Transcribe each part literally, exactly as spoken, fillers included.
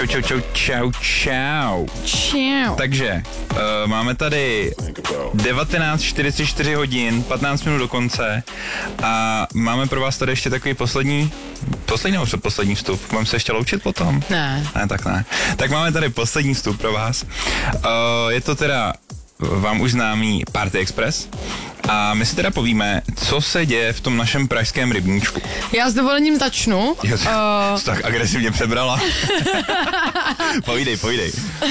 Čau, čau, čau, čau, čau. Čau. Takže, uh, máme tady devatenáct čtyřicet čtyři hodin, patnáct minut do konce a máme pro vás tady ještě takový poslední, poslední nebo předposlední vstup. Mám se ještě loučit potom? Ne. Ne, tak ne. Tak máme tady poslední vstup pro vás. Uh, je to teda vám už známý Party Express. A my si teda povíme, co se děje v tom našem pražském rybníčku. Já s dovolením začnu. Jo, jsi uh... tak agresivně přebrala. Povídej, povídej.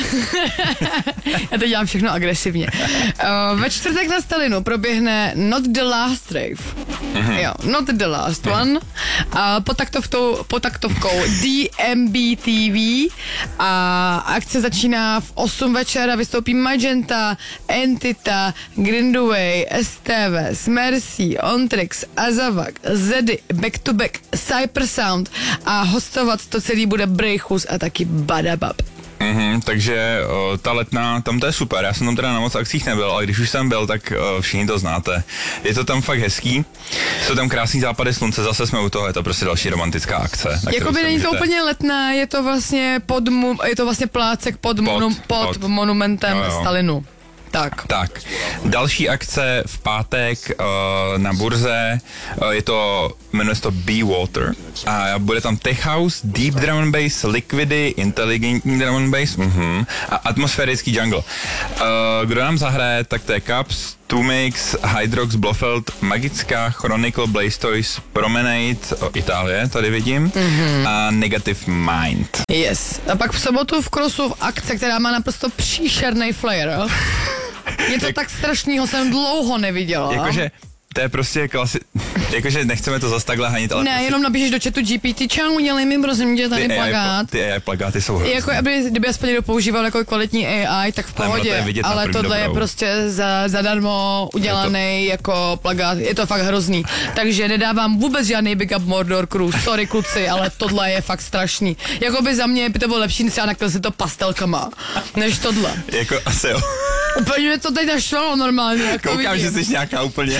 Já to dělám všechno agresivně. Uh, ve čtvrtek na Stalinu proběhne Not the Last Rave. Mm-hmm. Jo, Not the Last mm-hmm. One. Uh, pod, taktovkou, pod taktovkou D M B T V. A akce začíná v osm večer a vystoupí Magenta, Entita, Grindway, S T V, Smercy, Ontrix, Azavak, Zedy, Back to Back, Cypersound a hostovat to celý bude Brejchus a taky Badabab. Mm-hmm, takže o, ta letná, tam to je super, já jsem tam teda na moc akcích nebyl, ale když už jsem byl, tak o, všichni to znáte. Je to tam fakt hezký, jsou tam krásný západy slunce, zase jsme u toho, je to prostě další romantická akce. Jakoby není to úplně letná, je to vlastně pod, mu, je to vlastně plácek pod, pod, monu, pod, pod monumentem jo, jo. Stalinu. Tak. tak. Další akce v pátek uh, na burze, uh, je to, jmenuje se to Be Water a bude tam Tech House, Deep Drum and Bass, Liquidy, Inteligentní Drum and Bass uh-huh, a atmosférický jungle. Uh, kdo nám zahraje, tak to je Caps, Tumix, Hydrox, Blofeld, Magická, Chronicle, Blastoise, Promenade, o, Itálie, tady vidím, mm-hmm. a Negative Mind. Yes. A pak v sobotu v Krosu v akce, která má naprosto příšerný flair. Je to Jak, tak strašnýho, jsem dlouho neviděla. Jakože to je prostě klasi... Jakože nechceme to zase takhle hanit, ale... Ne, prostě... jenom napíšeš do chatu G P T, čau, udělej mi prosím tě tady ty plagát. Ty A I plagáty jsou hrozný. Jako, aby, kdyby aspoň někdo používal jako kvalitní A I, tak v pohodě, ale, to ale tohle dobrou. Je prostě za, zadarmo udělaný je to... jako plagát, je to fakt hrozný. Takže nedávám vůbec žádný Big Up Mordor Cruise, sorry kluci, ale tohle je fakt strašný. Jakoby za mě by to bylo lepší, třeba nakreslit to pastelkama, než tohle. Jako asi jo. Úplně mě to teď naštvalo normálně. Jako koukám, vidím. že jsi nějaká úplně...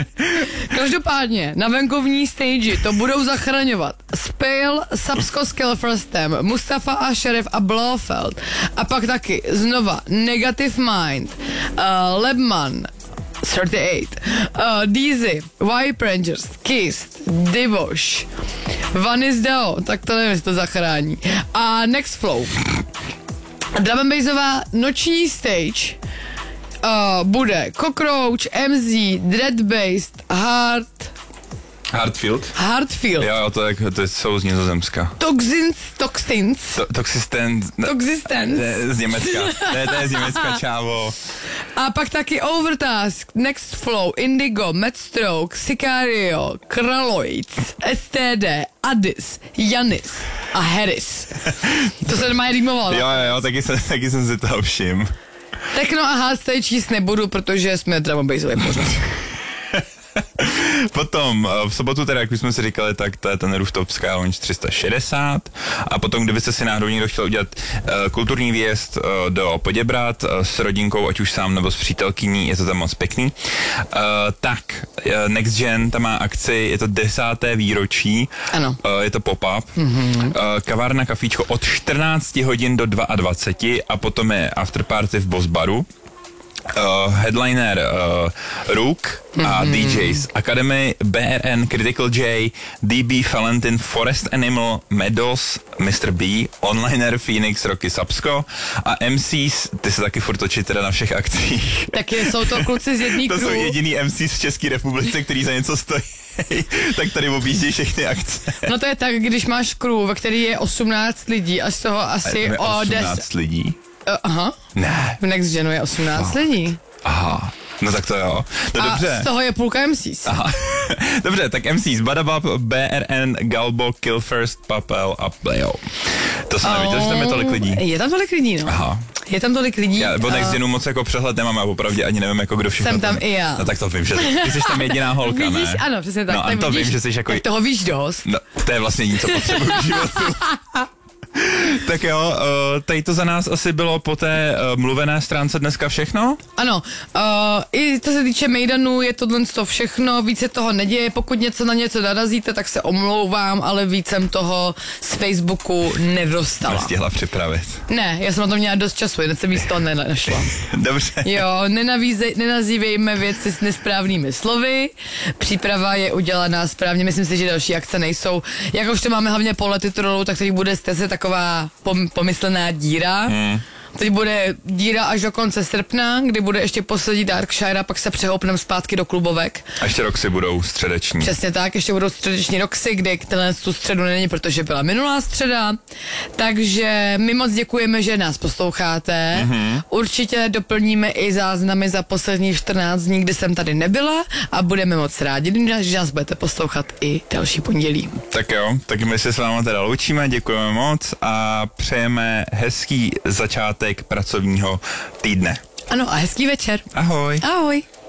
Každopádně, na venkovní stage to budou zachraňovat Spale, Sapsko s Kilfrostem, Mustafa a Sheriff a Blofeld. A pak taky znova Negative Mind, uh, Lebman, třicet osm, uh, Deezy, Vibe Rangers, Kist, Divosh, Vanis Deo, tak to nevím, jestli to zachrání. A Next Flow. Drum and bassová noční stage uh, bude Cockroach, M Z, Dreadbased, Hard... Hardfield? Hardfield. Jo, jo, to, je, to jsou z Nizozemska. Toxins, Toxins. To, Toxistence. Toxistence. Z Německa. Ne, to je z Německa, čávo. A pak taky Overtask, Next Flow, Indigo, Medstroke, Sicario, Kraloids, S T D, Addis, Janis a Harris. To se normálně rýmovalo. Jo, jo, jo, taky jsem, taky jsem si toho všim. Techno a hardstyle číst nebudu, protože jsme drum and bassový pořád. Potom v sobotu teda, jak už jsme si říkali, tak to je ten Rooftop Sky Lounge tři sta šedesát a potom, kdybyste si náhodou někdo chtěl udělat uh, kulturní výjezd uh, do Poděbrad uh, s rodinkou, ať už sám nebo s přítelkyní, je to tam moc pěkný. Uh, tak, uh, Next Gen tam má akci, je to desáté výročí, ano. Uh, je to pop-up, mm-hmm. uh, kavárna, kafíčko od čtrnácti hodin do dvaceti dvou a potom je afterparty v Boss Baru. Uh, headliner uh, Rook a mm-hmm. D Js Academy, B R N, Critical J, D B, Valentin, Forest Animal, Meadows, mister B, Onliner, Phoenix, Rocky, Sapsko a M Cs, ty se taky furt točí teda na všech akcích. Taky jsou to kluci z jedný To crew. jsou jediný M Cs v České republice, který za něco stojí. Tak tady objíždějí všechny akce. No to je tak, když máš crew, ve který je osmnáct lidí a z toho asi o osmnáct deset lidí? Uh, aha. Ne. V Next Genu je osmnáct oh. lidí. Aha. No tak to jo. No a dobře. z toho je půlka M Cs. Aha. Dobře, tak M Cs Badabab, B R N, Galbo, Kill First, Papel a Playo. To jsem oh. neviděl, že tam je tolik lidí. Je tam tolik lidí, no. Aha. Je tam tolik lidí. Já bo Next uh, Genu moc jako přehled nemám, a opravdu ani nevím, jako kdo všechno jsem tam, tam i já. No tak to vím, že ty jsi tam jediná holka, vidíš, ne? ano, přesně tak. No a to vidíš, vím, že jsi jako... Tak toho víš dost. No, to je vlastně něco potřebuji v životu. Tak jo, uh, tady to za nás asi bylo po té uh, mluvené stránce dneska všechno? Ano, uh, i co se týče Mejdanu, je tohle to všechno, více toho neděje, pokud něco na něco narazíte, tak se omlouvám, ale víc jsem toho z Facebooku nedostala. Nestihla připravit. Ne, já jsem na to měla dost času, jen jsem místo nenašla. Dobře. Jo, nenavízej, nenazývejme věci s nesprávnými slovy, příprava je udělaná správně, myslím si, že další akce nejsou. Jak už to máme hlavně po Letitrolu, tak teď bude steze taková pom- pomyslená díra. Hmm. Teď bude díra až do konce srpna, kdy bude ještě poslední Darkshire a pak se přehoupneme zpátky do klubovek. A ještě roxy budou středeční. Přesně tak, ještě budou středeční roxy, kde tenhle tu středu není, protože byla minulá středa. Takže my moc děkujeme, že nás posloucháte. Mm-hmm. Určitě doplníme i záznamy za posledních čtrnáct dní, kdy jsem tady nebyla a budeme moc rádi, že nás budete poslouchat i další pondělí. Tak jo, tak my se s váma teda loučíme, děkujeme moc a přejeme hezký začátek pracovního týdne. Ano a hezký večer. Ahoj. Ahoj.